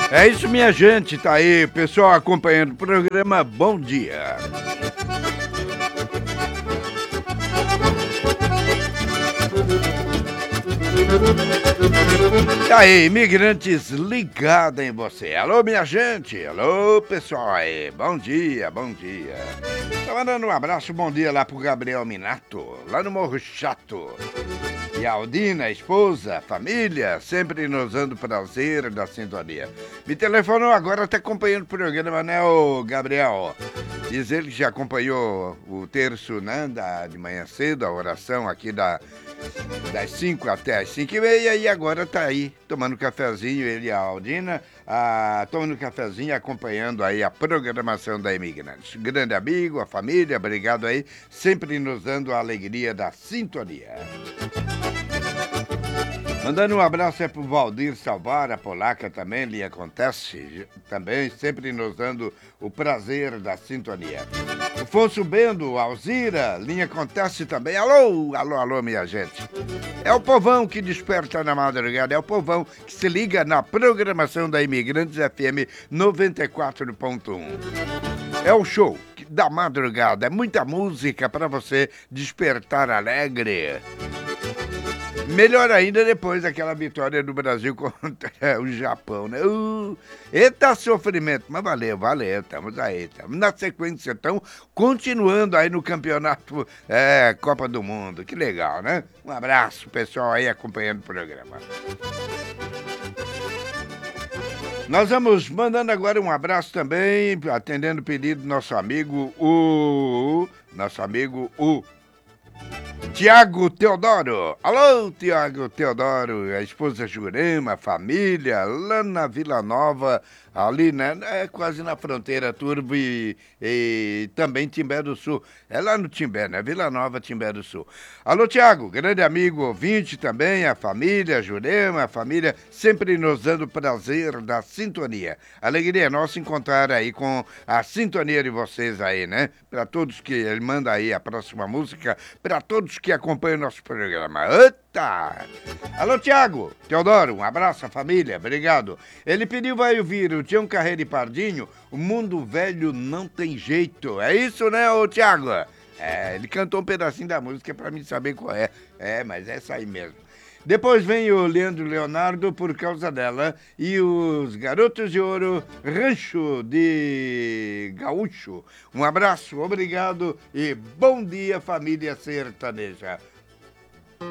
É isso, minha gente, tá aí, pessoal acompanhando o programa, bom dia. E aí, imigrantes ligados em você. Alô, minha gente, alô, pessoal aí, bom dia, bom dia. Tô mandando um abraço, bom dia lá pro Gabriel Minato, lá no Morro Chato. E a Aldina, a esposa, família, sempre nos dando prazer da sintonia. Me telefonou agora, tá acompanhando o programa, né, o Gabriel? Diz ele que já acompanhou o terço, né, de manhã cedo, a oração aqui das 5 até as 5h30, e agora tá aí, tomando cafezinho, ele e a Aldina, tomando cafezinho, acompanhando aí a programação da Imigrantes. Grande amigo, a família, obrigado aí, sempre nos dando a alegria da sintonia. Mandando um abraço é pro Valdir Salvar, a polaca também, lhe acontece, também sempre nos dando o prazer da sintonia. O Afonso Bendo, Alzira, linha acontece também. Alô, alô, alô, minha gente. É o povão que desperta na madrugada, é o povão que se liga na programação da Imigrantes FM 94.1. É o show da madrugada, é muita música para você despertar alegre. Melhor ainda depois daquela vitória do Brasil contra o Japão, né? Eita sofrimento, mas valeu, estamos aí, estamos na sequência, então, continuando aí no campeonato Copa do Mundo, que legal, né? Um abraço, pessoal aí acompanhando o programa. Nós vamos mandando agora um abraço também, atendendo o pedido do nosso amigo, o Tiago Teodoro. Alô, Tiago Teodoro, a esposa Jurema, a família, lá na Vila Nova, ali, né? É quase na fronteira, Turvo e também Timbé do Sul. É lá no Timbé, né? Vila Nova, Timbé do Sul. Alô, Tiago, grande amigo ouvinte também, a família Jurema, a família, sempre nos dando prazer da sintonia. Alegria nossa encontrar aí com a sintonia de vocês aí, né? Para todos que ele manda aí a próxima música, para todos que acompanham o nosso programa. Eita! Alô, Tiago, Teodoro, um abraço à família, obrigado. Ele pediu, vai ouvir o Tião Carreiro e Pardinho, O Mundo Velho Não Tem Jeito. É isso, né, ô Tiago? Ele cantou um pedacinho da música para mim saber qual é. Mas é essa aí mesmo. Depois vem o Leandro Leonardo, Por Causa Dela, e os Garotos de Ouro, Rancho de Gaúcho. Um abraço, obrigado e bom dia, família sertaneja.